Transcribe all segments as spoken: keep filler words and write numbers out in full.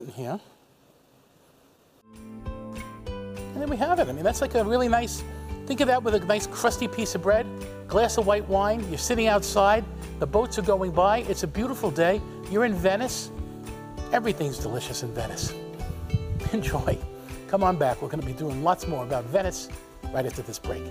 Here. And then we have it. I mean, that's like a really nice, think of that with a nice crusty piece of bread, glass of white wine, you're sitting outside, the boats are going by, it's a beautiful day, you're in Venice, everything's delicious in Venice. Enjoy. Come on back, we're going to be doing lots more about Venice right after this break.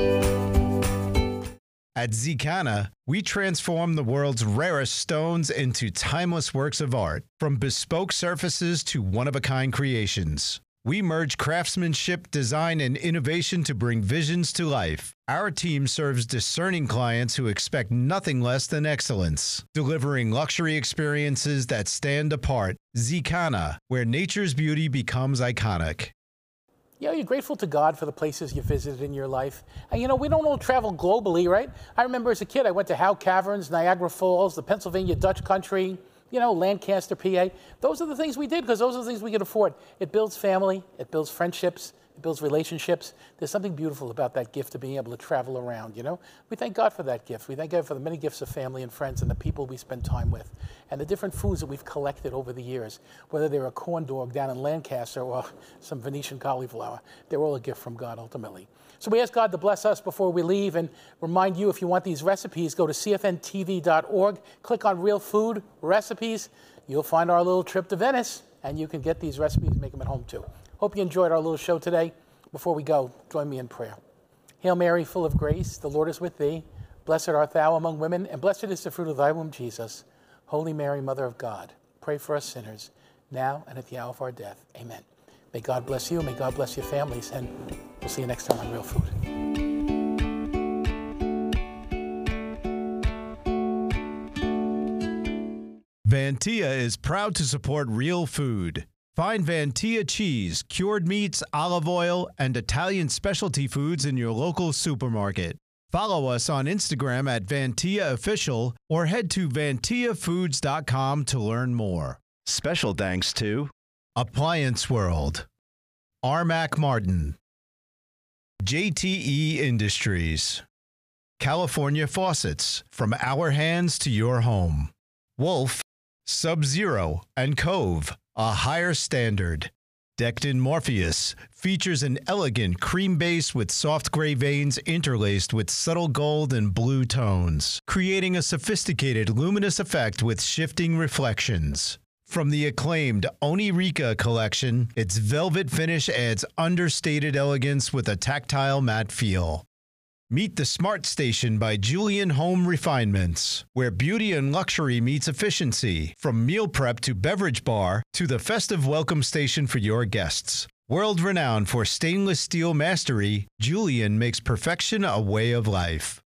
At Zicana, we transform the world's rarest stones into timeless works of art, from bespoke surfaces to one-of-a-kind creations. We merge craftsmanship, design, and innovation to bring visions to life. Our team serves discerning clients who expect nothing less than excellence, delivering luxury experiences that stand apart. Zicana, where nature's beauty becomes iconic. Yeah, you're grateful to God for the places you visited in your life. And you know, we don't all travel globally, right? I remember as a kid, I went to Howe Caverns, Niagara Falls, the Pennsylvania Dutch Country, you know, Lancaster, P A. Those are the things we did because those are the things we could afford. It builds family, it builds friendships, it builds relationships. There's something beautiful about that gift of being able to travel around, you know? We thank God for that gift. We thank God for the many gifts of family and friends and the people we spend time with and the different foods that we've collected over the years, whether they're a corn dog down in Lancaster or some Venetian cauliflower. They're all a gift from God ultimately. So we ask God to bless us before we leave and remind you, if you want these recipes, go to C F N T V dot org, click on Real Food Recipes. You'll find our little trip to Venice, and you can get these recipes and make them at home too. Hope you enjoyed our little show today. Before we go, join me in prayer. Hail Mary, full of grace, the Lord is with thee. Blessed art thou among women, and blessed is the fruit of thy womb, Jesus. Holy Mary, Mother of God, pray for us sinners, now and at the hour of our death. Amen. May God bless you, may God bless your families, and we'll see you next time on Real Food. Vantia is proud to support Real Food. Find Vantia cheese, cured meats, olive oil, and Italian specialty foods in your local supermarket. Follow us on Instagram at Vantia Official or head to vantia foods dot com to learn more. Special thanks to Appliance World, Armac Martin, J T E Industries, California Faucets, from our hands to your home, Wolf, Sub-Zero, and Cove, a higher standard. Decked Morpheus features an elegant cream base with soft gray veins interlaced with subtle gold and blue tones, creating a sophisticated luminous effect with shifting reflections. From the acclaimed Onirica collection, its velvet finish adds understated elegance with a tactile matte feel. Meet the Smart Station by Julian Home Refinements, where beauty and luxury meets efficiency, from meal prep to beverage bar to the festive welcome station for your guests. World-renowned for stainless steel mastery, Julian makes perfection a way of life.